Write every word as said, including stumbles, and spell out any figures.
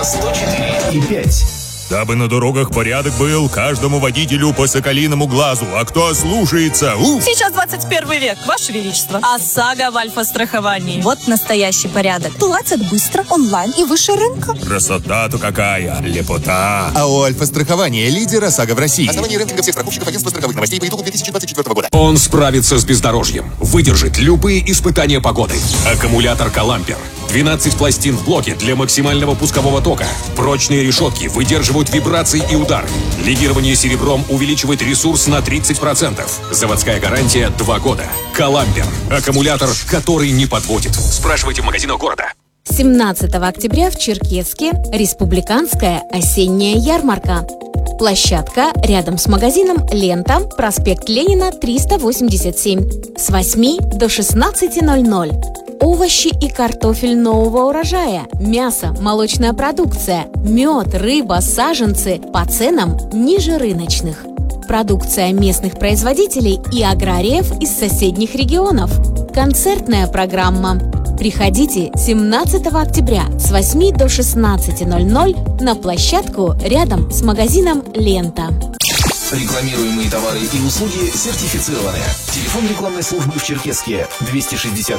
сто четыре и пять. Дабы на дорогах порядок был, каждому водителю по соколиному глазу. А кто слушается? Уф! Сейчас двадцать первый век, Ваше Величество. ОСАГО в Альфа-страховании. Вот настоящий порядок. Платят быстро, онлайн и выше рынка. Красота-то какая! Лепота! АО «Альфа-страхование» — лидер ОСАГО в России. Основание рейтинга всех страховщиков агентства страховых новостей по итогам две тысячи двадцать четвёртого года. Он справится с бездорожьем, выдержит любые испытания погоды. Аккумулятор «Калампер». двенадцать пластин в блоке для максимального пускового тока. Прочные решетки выдерживают вибрации и удары. Легирование серебром увеличивает ресурс на тридцать процентов. Заводская гарантия два года. «Калампер». Аккумулятор, который не подводит. Спрашивайте в магазинах города. семнадцатого октября в Черкесске республиканская осенняя ярмарка. Площадка рядом с магазином «Лента», проспект Ленина, триста восемьдесят семь. С восьми до шестнадцати ноль-ноль. Овощи и картофель нового урожая, мясо, молочная продукция, мед, рыба, саженцы по ценам ниже рыночных. Продукция местных производителей и аграриев из соседних регионов. Концертная программа. Приходите семнадцатого октября с восьми до шестнадцати ноль-ноль на площадку рядом с магазином «Лента». Рекламируемые товары и услуги сертифицированы. Телефон рекламной службы в Черкесске двести шестьдесят